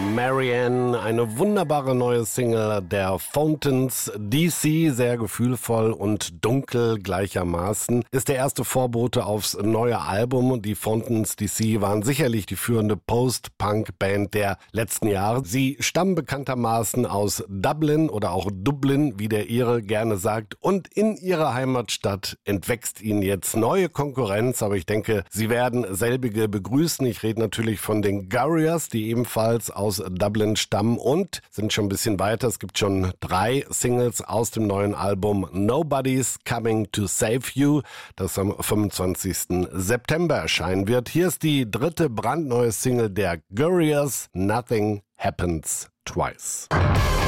Marianne, eine wunderbare neue Single der Fountains DC, sehr gefühlvoll und dunkel gleichermaßen, ist der erste Vorbote aufs neue Album. Die Fountains DC waren sicherlich die führende Post-Punk-Band der letzten Jahre. Sie stammen bekanntermaßen aus Dublin oder auch Dublin, wie der Ire gerne sagt, und in ihrer Heimatstadt entwächst ihnen jetzt neue Konkurrenz, aber ich denke, sie werden selbige begrüßen. Ich rede natürlich von den Gurriers, die ebenfalls aus Dublin stammen und sind schon ein bisschen weiter. Es gibt schon 3 Singles aus dem neuen Album Nobody's Coming to Save You, das am 25. September erscheinen wird. Hier ist die 3. brandneue Single der Gurriers, Nothing Happens Twice.